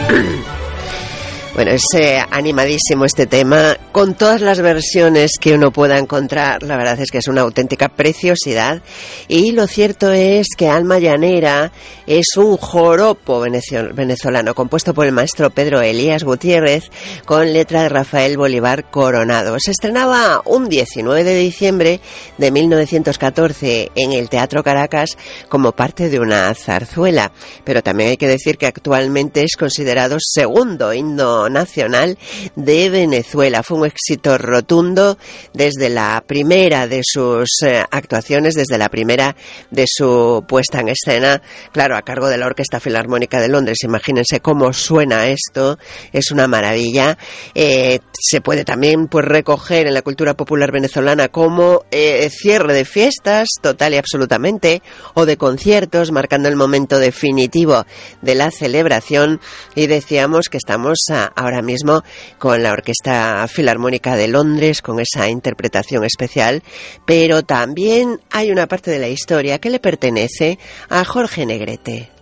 Bueno, es animadísimo este tema, con todas las versiones que uno pueda encontrar. La verdad es que es una auténtica preciosidad. Y lo cierto es que Alma Llanera es un joropo venezolano compuesto por el maestro Pedro Elías Gutiérrez con letra de Rafael Bolívar Coronado. Se estrenaba un 19 de diciembre de 1914 en el Teatro Caracas como parte de una zarzuela. Pero también hay que decir que actualmente es considerado segundo himno nacional de Venezuela. Fue un éxito rotundo desde la primera de sus actuaciones, desde la primera de su puesta en escena, claro, a cargo de la Orquesta Filarmónica de Londres. Imagínense cómo suena esto, es una maravilla. Se puede también pues recoger en la cultura popular venezolana como cierre de fiestas, total y absolutamente, o de conciertos, marcando el momento definitivo de la celebración. Y decíamos que estamos ahora mismo con la Orquesta Filarmónica de Londres, con esa interpretación especial, pero también hay una parte de la historia que le pertenece a Jorge Negrete.